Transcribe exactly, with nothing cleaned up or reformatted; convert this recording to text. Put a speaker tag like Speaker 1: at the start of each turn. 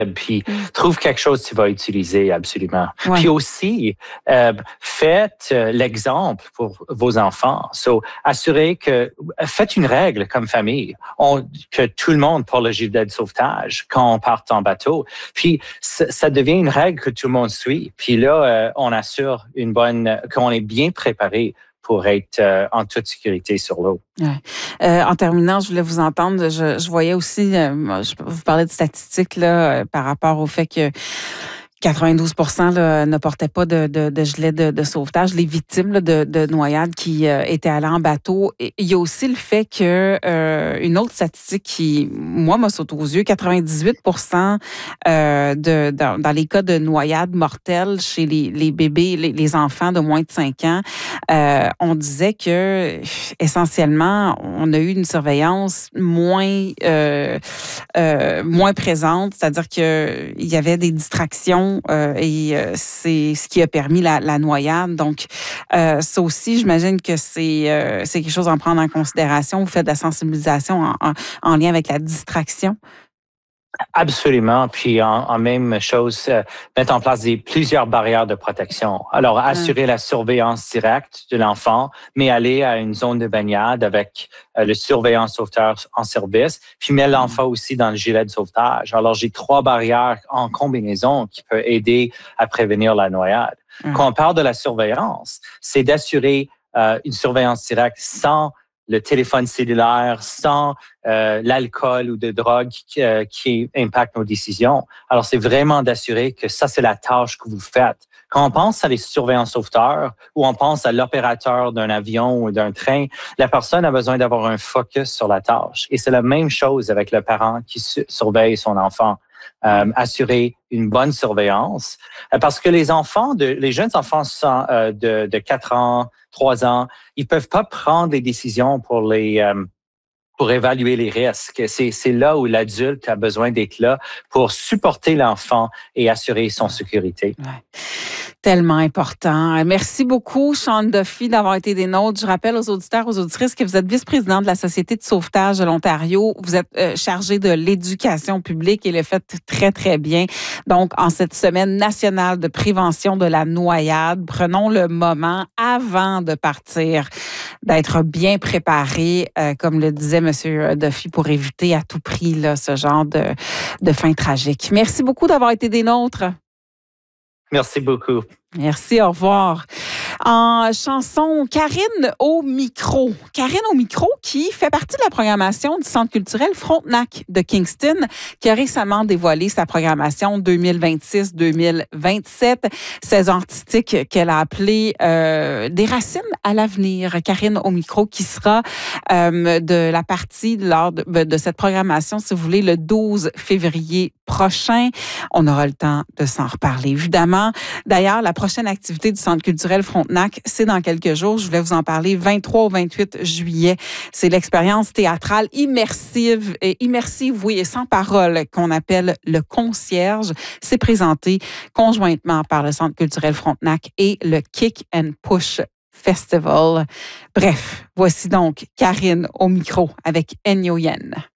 Speaker 1: puis mm. trouve quelque chose que tu vas utiliser absolument.
Speaker 2: Ouais.
Speaker 1: Puis aussi, euh, faites euh, l'exemple pour vos enfants. So, assurez que, faites une règle comme famille, on, que tout le monde porte le gilet de sauvetage quand on part en bateau. Puis, ça, ça devient une règle que tout le monde suit. Puis là, euh, on assure une bonne, qu'on est bien préparé pour être euh, en toute sécurité sur l'eau.
Speaker 2: Ouais. Euh, en terminant, je voulais vous entendre. Je, je voyais aussi, euh, je vous parlais de statistiques là, euh, par rapport au fait que quatre-vingt-douze pour cent là, ne portaient pas de, de, de gilet de, de sauvetage, les victimes là, de, de noyades qui euh, étaient allées en bateau. Et il y a aussi le fait que euh, une autre statistique qui, moi, me saute aux yeux, quatre-vingt-dix-huit pour cent euh, de, dans, dans les cas de noyades mortelles chez les, les bébés, les, les enfants de moins de cinq ans, euh, on disait que essentiellement, on a eu une surveillance moins, euh, euh, moins présente, c'est-à-dire qu'il y avait des distractions. Euh, et euh, c'est ce qui a permis la, la noyade. Donc, euh, ça aussi, j'imagine que c'est, euh, c'est quelque chose à prendre en considération. Vous faites de la sensibilisation en, en, en lien avec la distraction.
Speaker 1: Absolument. Puis, en, en même chose, euh, mettre en place des, plusieurs barrières de protection. Alors, assurer mmh. la surveillance directe de l'enfant, mais aller à une zone de baignade avec euh, le surveillant sauveteur en service, puis mettre l'enfant mmh. aussi dans le gilet de sauvetage. Alors, j'ai trois barrières en combinaison qui peuvent aider à prévenir la noyade. Mmh. Quand on parle de la surveillance, c'est d'assurer euh, une surveillance directe sans le téléphone cellulaire, sans euh, l'alcool ou de drogue qui, euh, qui impactent nos décisions. Alors, c'est vraiment d'assurer que ça, c'est la tâche que vous faites. Quand on pense à les surveillants sauveteurs ou on pense à l'opérateur d'un avion ou d'un train, la personne a besoin d'avoir un focus sur la tâche. Et c'est la même chose avec le parent qui su- surveille son enfant. Euh, assurer une bonne surveillance. Euh, parce que les enfants, de, les jeunes enfants sont, euh, de, de quatre ans, trois ans, ils peuvent pas prendre des décisions pour les euh, pour évaluer les risques. C'est, c'est là où l'adulte a besoin d'être là pour supporter l'enfant et assurer son sécurité.
Speaker 2: Ouais. Tellement important. Merci beaucoup, Sean Duffy, d'avoir été des nôtres. Je rappelle aux auditeurs, aux auditrices que vous êtes vice-président de la Société de sauvetage de l'Ontario. Vous êtes euh, chargé de l'éducation publique et le faites très, très bien. Donc, en cette semaine nationale de prévention de la noyade, prenons le moment avant de partir d'être bien préparé, euh, comme le disait M. Duffy, pour éviter à tout prix là, ce genre de, de fin tragique. Merci beaucoup d'avoir été des nôtres.
Speaker 1: Merci beaucoup.
Speaker 2: Merci, au revoir. En chanson, Karine au micro. Karine au micro qui fait partie de la programmation du Centre culturel Frontenac de Kingston, qui a récemment dévoilé sa programmation deux mille vingt-six deux mille vingt-sept, saison artistique qu'elle a appelée euh, Des racines à l'avenir. Karine au micro qui sera euh, de la partie lors de, de cette programmation, si vous voulez, le douze février prochain. On aura le temps de s'en reparler, évidemment. D'ailleurs, la prochaine activité du Centre culturel Frontenac, c'est dans quelques jours. Je voulais vous en parler, vingt-trois au vingt-huit juillet. C'est l'expérience théâtrale immersive, et immersive, oui, et sans parole, qu'on appelle le concierge. C'est présenté conjointement par le Centre culturel Frontenac et le Kick and Push Festival. Bref, voici donc Karine au micro avec Enyo Yen.